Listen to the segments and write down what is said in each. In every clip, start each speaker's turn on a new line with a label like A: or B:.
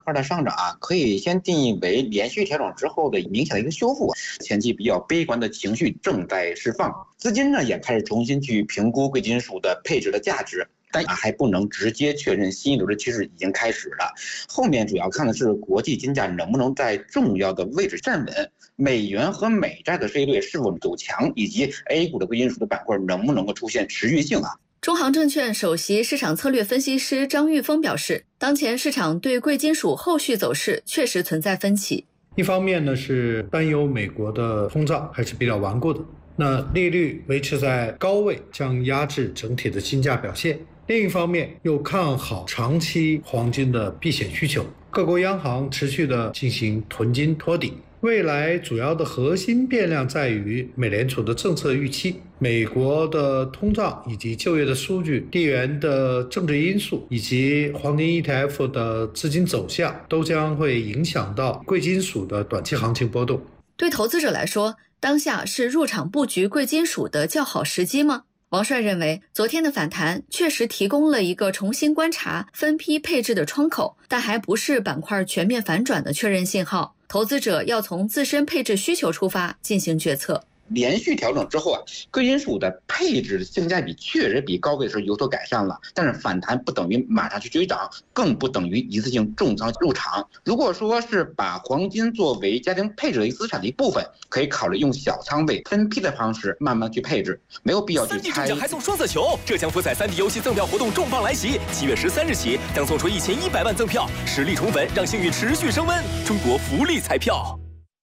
A: 的上涨可以先定义为连续调整之后的明显的一个修复，前期比较悲观的情绪正在释放，资金呢也开始重新去评估贵金属的配置的价值，但还不能直接确认新一轮的趋势已经开始了。后面主要看的是国际金价能不能在重要的位置站稳，美元和美债的这一对是否走强，以及 A 股的贵金属的板块能不能够出现持续性
B: 中航证券首席市场策略分析师张玉峰表示，当前市场对贵金属后续走势确实存在分歧。
C: 一方面呢是担忧美国的通胀还是比较顽固的，那利率维持在高位将压制整体的金价表现。另一方面又看好长期黄金的避险需求，各国央行持续的进行囤金托底。未来主要的核心变量在于美联储的政策预期、美国的通胀以及就业的数据、地缘的政治因素以及黄金 ETF 的资金走向，都将会影响到贵金属的短期行情波动。
B: 对投资者来说，当下是入场布局贵金属的较好时机吗？王帅认为，昨天的反弹确实提供了一个重新观察分批配置的窗口，但还不是板块全面反转的确认信号。投资者要从自身配置需求出发进行决策。
A: 连续调整之后贵金属的配置性价比确实比高位时有所改善了，但是反弹不等于马上去追涨，更不等于一次性重仓入场。如果说是把黄金作为家庭配置的资产的一部分，可以考虑用小仓位分批的方式慢慢去配置，没有必要去
D: 3D 中奖还送双色球，浙江福彩3D 游戏赠票活动重磅来袭，7月13日起将送出1100万赠票，实力宠粉，让幸运持续升温。中国福利彩票。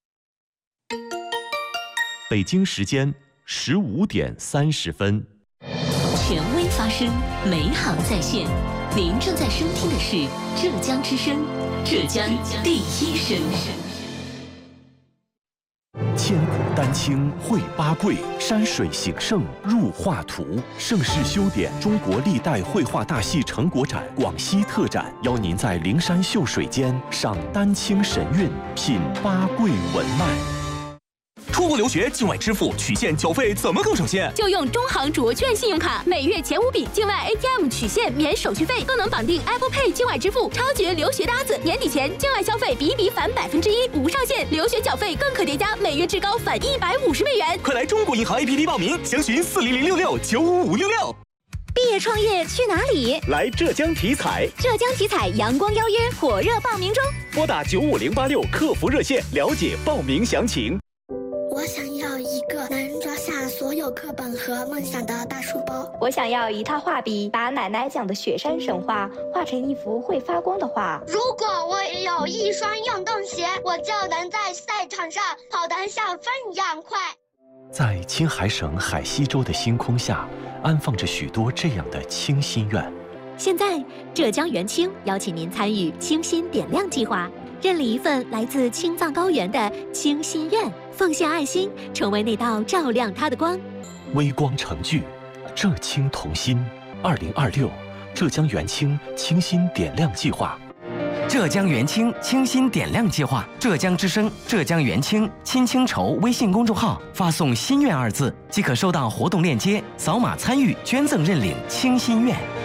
E: 北京时间15点30分，
F: 权威发声，美好在线。您正在收听的是浙江之声，浙江第一声。
E: 千古丹青绘八桂，山水形胜入画图。盛世修典中国历代绘画大戏成果展广西特展，邀您在灵山秀水间赏丹青神韵，品八桂文脉。
D: 出国留学境外支付取现缴费怎么更省心？
G: 就用中航卓券信用卡，每月前5笔境外 ATM 取现免手续费，更能绑定 Apple Pay 境外支付，超绝留学搭子！年底前境外消费比一比返1%，无上限，留学缴费更可叠加，每月至高返150美元。
D: 快来中国银行 APP 报名，详询40066955566。
G: 毕业创业去哪里？
D: 来浙江体彩，
G: 浙江体彩阳光邀约，火热报名中，
D: 拨打95086客服热线了解报名详情。
H: 我想要一个能装下所有课本和梦想的大书包。
I: 我想要一套画笔，把奶奶讲的雪山神话画成一幅会发光的画。
H: 如果我也有一双运动鞋，我就能在赛场上跑得像风一样快。
E: 在青海省海西州的星空下，安放着许多这样的清心愿。
F: 现在，浙江元清邀请您参与清心点亮计划，认领一份来自青藏高原的清心愿，奉献爱心，成为那道照亮它的光。
E: 微光成炬，浙青同心。2026浙江元清清心点亮计划。
J: 浙江元清清心点亮计划，浙江之声、浙江元清亲清筹微信公众号发送“心愿”2字，即可收到活动链接，扫码参与捐赠认领清心愿。